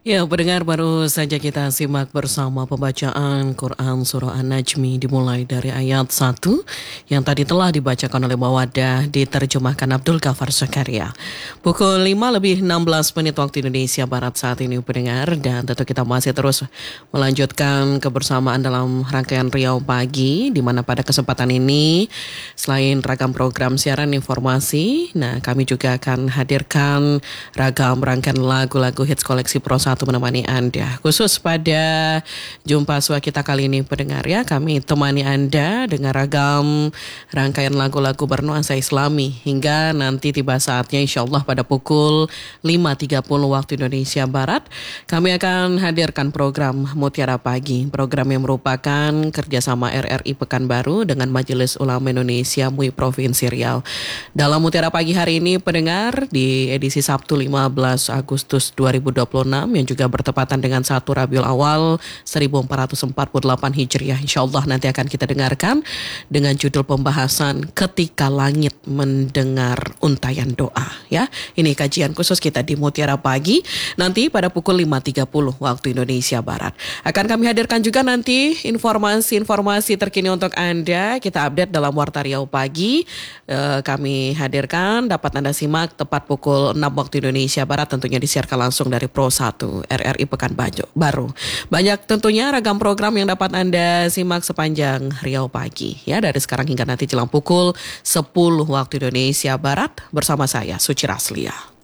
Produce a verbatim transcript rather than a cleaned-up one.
Ya, pendengar baru saja kita simak bersama pembacaan Quran Surah An-Najmi dimulai dari ayat satu yang tadi telah dibacakan oleh Mawadah diterjemahkan Abdul Ghafar Zakaria. Pukul lima lebih enam belas menit waktu Indonesia Barat saat ini pendengar, dan tentu kita masih terus melanjutkan kebersamaan dalam rangkaian Riau Pagi, di mana pada kesempatan ini selain ragam program siaran informasi, nah kami juga akan hadirkan ragam rangkaian lagu-lagu hits koleksi Pro satu menemani Anda. Khusus pada jumpa sua kita kali ini pendengar ya, kami temani Anda dengan ragam rangkaian lagu-lagu bernuansa Islami hingga nanti tiba saatnya insya Allah pada pukul lima tiga puluh waktu Indonesia Barat kami akan hadirkan program Mutiara Pagi, program yang merupakan kerjasama R R I Pekanbaru dengan Majelis Ulama Indonesia M U I Provinsi Riau. Dalam Mutiara Pagi hari ini pendengar, di edisi Sabtu lima belas Agustus dua ribu dua puluh enam yang juga bertepatan dengan satu Rabiul Awal seribu empat ratus empat puluh delapan Hijriah, insya Allah nanti akan kita dengarkan dengan judul pembahasan Ketika Langit Mendengar Untayan Doa ya. Ini kajian khusus kita di Mutiara Pagi nanti pada pukul lima tiga puluh waktu Indonesia Barat. Akan kami hadirkan juga nanti informasi-informasi terkini untuk Anda. Kita update dalam Warta Riau Pagi. E, kami hadirkan, dapat Anda simak tepat pukul enam waktu Indonesia Barat, tentunya disiarkan langsung dari Pro satu R R I Pekanbaru. Banyak tentunya ragam program yang dapat Anda simak sepanjang Riau Pagi ya, dari sekarang hingga nanti jelang pukul sepuluh waktu Indonesia Barat bersama saya Suci Raslia.